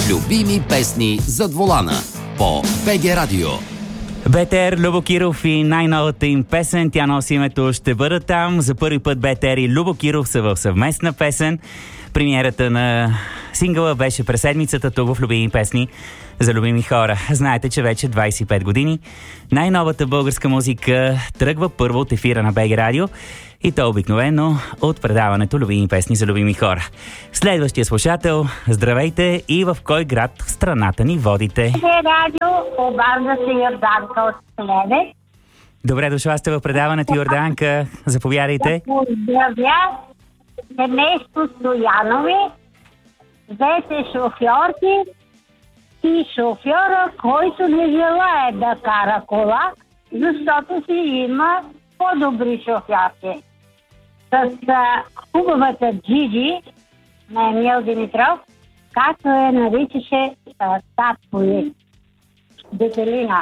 Любими песни зад волана по БГ Радио. БТР, Любо Киров и най-новата им песен. Тя носи името "Ще бъда там". За първи път БТР и Любо Киров са в съвместна песен. Премиерата на сингъла беше през седмицата тук в Любими песни за любими хора. Знаете, че вече 25 години най-новата българска музика тръгва първо от ефира на БГ Радио, и то обикновено от предаването Любими песни за любими хора. Следващия слушател, здравейте, и в кой град в страната ни водите? БГ Радио, обажда се Йорданка от Плевен. Добре дошла сте в предаването, Йорданка. Заповядайте. Поздравя семейство Стоянови, двете шофьорки и шофьора, който не желае да кара кола, защото си има по-добри шофьорки. С хубавата Джиджи на Емил Димитров, както я наричаше татко ѝ, Детелина.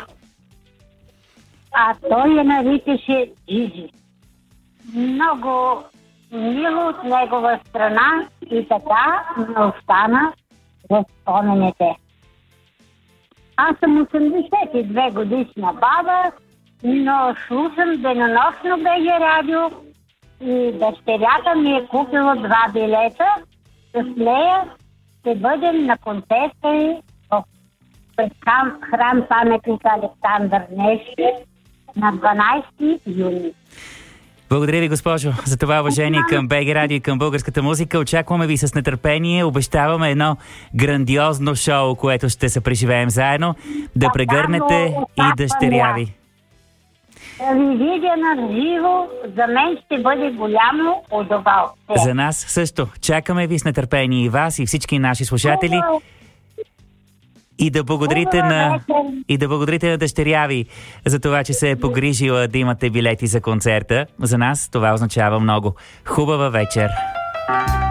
А той я наричаше Джиджи. Много мило от негова страна и така не остана в спомените. Аз съм 82 годишна баба, но слушам денонощно БГ Радио и дъщерята ми е купила 2 билета. С нея ще бъдем на концерта и в храм паметника Александър Невски на 12 юни. Благодаря ви, госпожо, за това уважение към БГ Радио и към българската музика. Очакваме ви с нетърпение. Обещаваме едно грандиозно шоу, което ще се преживеем заедно. Да прегърнете и дъщеря ви. Да ви видя на живо, за мен ще бъде голямо удоволствие. За нас също. Чакаме ви с нетърпение и вас, и всички наши слушатели. И да благодарите на дъщеря ви за това, че се е погрижила да имате билети за концерта. За нас това означава много. Хубава вечер!